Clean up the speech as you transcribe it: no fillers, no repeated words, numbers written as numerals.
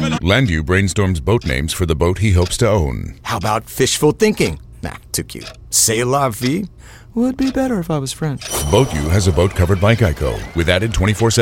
Landu brainstorms boat names for the boat he hopes to own. How about fishful thinking? Nah, too cute. C'est la vie would be better if I was French. BoatU has a boat covered by Geico with added 24/7